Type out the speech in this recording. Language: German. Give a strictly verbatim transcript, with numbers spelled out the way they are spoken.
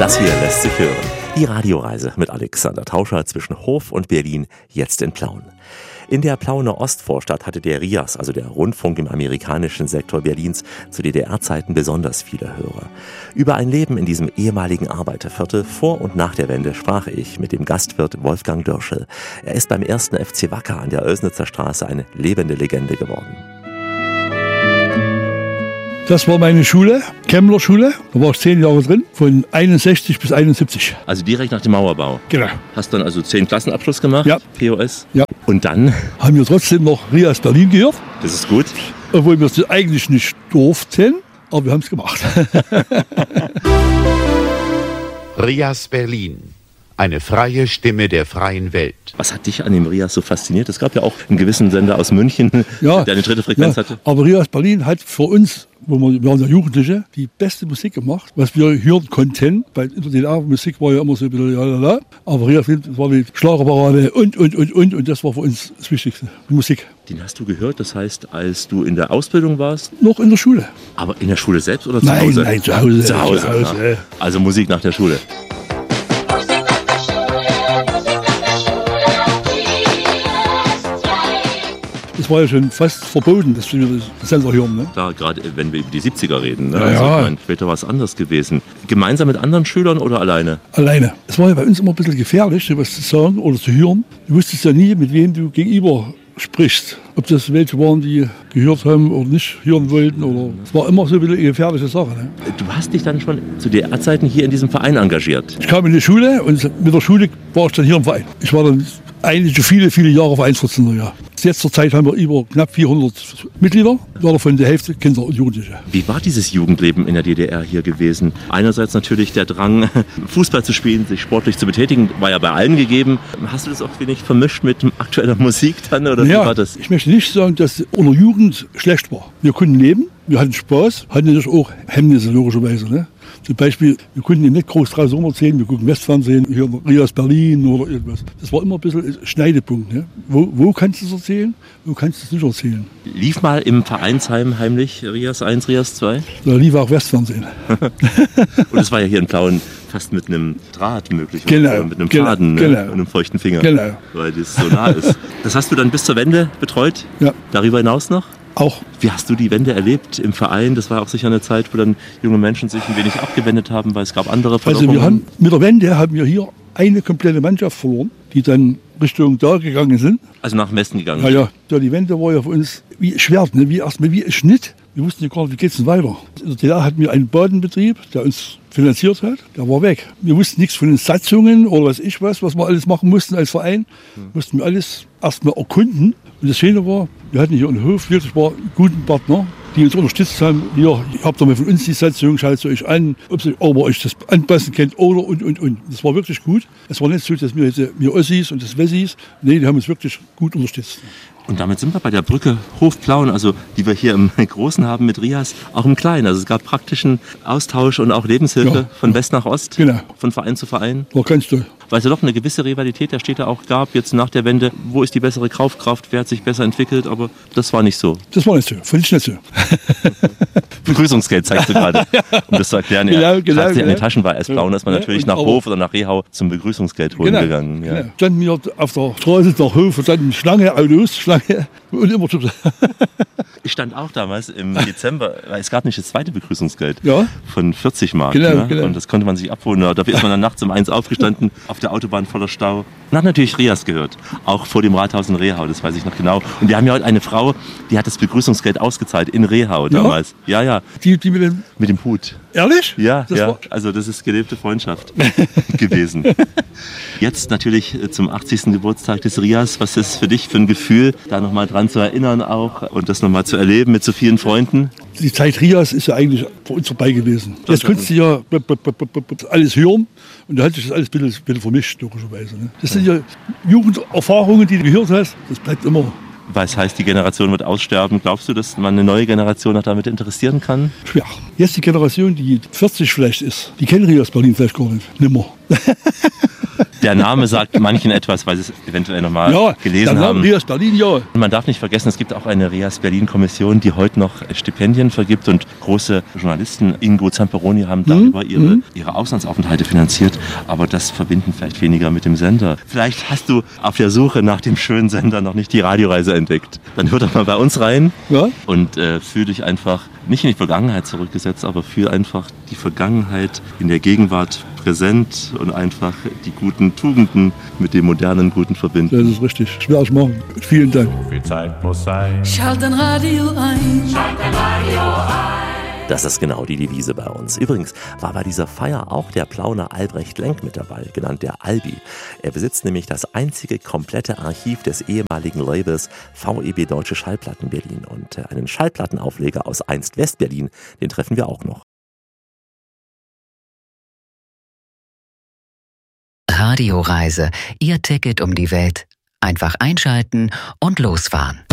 Das hier lässt sich hören. Die Radioreise mit Alexander Tauscher zwischen Hof und Berlin, jetzt in Plauen. In der Plauener Ostvorstadt hatte der R I A S, also der Rundfunk im amerikanischen Sektor Berlins, zu D D R-Zeiten besonders viele Hörer. Über ein Leben in diesem ehemaligen Arbeiterviertel vor und nach der Wende sprach ich mit dem Gastwirt Wolfgang Dörschel. Er ist beim ersten F C Wacker an der Oelsnitzer Straße eine lebende Legende geworden. Das war meine Schule, Kemmler Schule. Da war ich zehn Jahre drin, von einundsechzig bis einundsiebzig. Also direkt nach dem Mauerbau? Genau. Hast dann also zehn Klassenabschluss gemacht? Ja. P O S? Ja. Und dann? Haben wir trotzdem noch R I A S Berlin gehört. Das ist gut. Obwohl wir es eigentlich nicht durften, aber wir haben es gemacht. R I A S Berlin. Eine freie Stimme der freien Welt. Was hat dich an dem R I A S so fasziniert? Es gab ja auch einen gewissen Sender aus München, ja, der eine dritte Frequenz ja, hatte. Aber R I A S Berlin hat für uns, wo wir, wir waren ja Jugendliche, die beste Musik gemacht, was wir hören konnten. Bei der D D R-Musik war ja immer so ein bisschen lalala. Aber R I A S war die Schlagerparade und, und, und, und. Und das war für uns das Wichtigste, die Musik. Den hast du gehört, das heißt, als du in der Ausbildung warst? Noch in der Schule. Aber in der Schule selbst oder zu nein, Hause? Nein, zu Hause. Zu Hause, zu Hause ja. Also Musik nach der Schule. Es war ja schon fast verboten, dass wir das Sender hören. Ne? Da gerade, wenn wir über die siebziger reden. Ne? Ja, also, ja. ich meine, später war es anders gewesen. Gemeinsam mit anderen Schülern oder alleine? Alleine. Es war ja bei uns immer ein bisschen gefährlich, sowas zu sagen oder zu hören. Du wusstest ja nie, mit wem du gegenüber sprichst. Ob das welche waren, die gehört haben oder nicht hören wollten. Oder es war immer so ein bisschen eine gefährliche Sache. Ne? Du hast dich dann schon zu D D R-Zeiten hier in diesem Verein engagiert? Ich kam in die Schule und mit der Schule war ich dann hier im Verein. Ich war dann eigentlich schon viele, viele Jahre Vereinsvorsitzender. Ja. Jetzt zur Zeit haben wir über knapp vierhundert Mitglieder, davon die Hälfte Kinder und Jugendliche. Wie war dieses Jugendleben in der D D R hier gewesen? Einerseits natürlich der Drang, Fußball zu spielen, sich sportlich zu betätigen, war ja bei allen gegeben. Hast du das auch wenig vermischt mit aktueller Musik dann? Oder ja, wie war das? Ich möchte nicht sagen, dass unter Jugend schlecht war. Wir konnten leben, wir hatten Spaß, hatten natürlich auch Hemmnisse logischerweise. Ne? Zum Beispiel, wir konnten eben nicht groß draußen erzählen, wir gucken Westfernsehen, hier R I A S Berlin oder irgendwas. Das war immer ein bisschen ein Schneidepunkt. Ne? Wo, wo kannst du es erzählen, wo kannst du es nicht erzählen? Lief mal im Vereinsheim heimlich R I A S eins, R I A S zwei? Da lief auch Westfernsehen. Und es war ja hier in Plauen fast mit einem Draht möglich, genau, mit einem genau, Faden genau. Ne? Und einem feuchten Finger, genau. Weil das so nah ist. Das hast du dann bis zur Wende betreut? Ja. Darüber hinaus noch? Auch. Wie hast du die Wende erlebt im Verein? Das war auch sicher eine Zeit, wo dann junge Menschen sich ein wenig abgewendet haben, weil es gab andere Verlockungen. Also wir haben, mit der Wende haben wir hier eine komplette Mannschaft verloren, die dann Richtung da gegangen sind. Also nach dem Westen gegangen? Ja, ja. Ja, die Wende war ja für uns wie ein Schwert, ne? wie erstmal wie ein Schnitt. Wir wussten ja gar nicht, wie geht es denn weiter. In der D D R hatten wir einen Badenbetrieb, der uns finanziert hat. Der war weg. Wir wussten nichts von den Satzungen oder was ich was, was wir alles machen mussten als Verein. Hm. Mussten wir alles erstmal erkunden. Und das Schöne war, wir hatten hier einen Hof, wirklich war einen guten Partner, die uns unterstützt haben. Hier, habt ihr mal von uns die Satzung, schaut es euch an, ob ihr euch das anpassen könnt oder und, und, und. Das war wirklich gut. Es war nicht so, dass wir, wir Ossis und das Wessis, nee, die haben uns wirklich gut unterstützt. Und damit sind wir bei der Brücke Hof-Plauen, also die wir hier im Großen haben mit R I A S, auch im Kleinen. Also es gab praktischen Austausch und auch Lebenshilfe ja, von ja. West nach Ost, genau. Von Verein zu Verein. War ganz toll. Weil es ja doch eine gewisse Rivalität der Städte auch gab, jetzt nach der Wende. Wo ist die bessere Kaufkraft, wer hat sich besser entwickelt, aber das war nicht so. Das war nicht so, fand ich nicht so. Begrüßungsgeld zeigst du gerade, um das zu erklären. Genau, ja, genau, in genau. den Taschen war erst Plauen, ist man ja, natürlich und nach Hof oder nach Rehau zum Begrüßungsgeld holen genau, gegangen. Ja. Genau. Standen wir auf der Straße, der Hof, und dann Schlange, Autos, Schlange und immer so. Ich stand auch damals im Dezember, weil es gab nicht das zweite Begrüßungsgeld Ja. von vierzig Mark. Genau, Ne? genau. Und das konnte man sich abholen. Dafür ist man dann nachts um eins aufgestanden, auf der Autobahn voller Stau. Und hat natürlich R I A S gehört, auch vor dem Rathaus in Rehau, das weiß ich noch genau. Und wir haben ja heute eine Frau, die hat das Begrüßungsgeld ausgezahlt in Rehau damals. Ja, ja. Die, die mit dem, Mit dem Hut. ehrlich? Ja, Das ja. war- Also das ist gelebte Freundschaft gewesen. Jetzt natürlich zum achtzigsten Geburtstag des R I A S. Was ist für dich für ein Gefühl, da nochmal dran zu erinnern auch und das nochmal zu erleben mit so vielen Freunden? Die Zeit R I A S ist ja eigentlich vor uns vorbei gewesen. Das Jetzt konntest du ja b- b- b- b- b- alles hören und da hat sich das alles ein bisschen, ein bisschen vermischt, logischerweise. Ne? Das sind ja Jugenderfahrungen, die du gehört hast, das bleibt immer. Weil es heißt, die Generation wird aussterben. Glaubst du, dass man eine neue Generation noch damit interessieren kann? Schwer. Jetzt die Generation, die vierzig vielleicht ist, die kennen R I A S Berlin vielleicht gar nicht. Nimmer. Der Name sagt manchen etwas, weil sie es eventuell nochmal ja, gelesen der haben. Name Rias Berlin, ja. Und man darf nicht vergessen, es gibt auch eine Rias Berlin Kommission, die heute noch Stipendien vergibt und große Journalisten, Ingo Zamperoni, haben darüber ihre, mhm. ihre Auslandsaufenthalte finanziert. Aber das verbinden vielleicht weniger mit dem Sender. Vielleicht hast du auf der Suche nach dem schönen Sender noch nicht die Radioreise entdeckt. Dann hör doch mal bei uns rein Ja. und äh, fühl dich einfach nicht in die Vergangenheit zurückgesetzt, aber fühl einfach die Vergangenheit in der Gegenwart präsent und einfach die guten Tugenden mit dem modernen Guten verbinden. Das ist richtig. Ich werde es machen. Vielen Dank. Viel Zeit muss sein. Schalt ein Radio ein. Schalt ein Radio ein. Das ist genau die Devise bei uns. Übrigens war bei dieser Feier auch der Plauner Albrecht Lenk mit dabei, genannt der Albi. Er besitzt nämlich das einzige komplette Archiv des ehemaligen Labels V E B Deutsche Schallplatten Berlin. Und einen Schallplattenaufleger aus einst Westberlin, den treffen wir auch noch. Radioreise, Ihr Ticket um die Welt. Einfach einschalten und losfahren.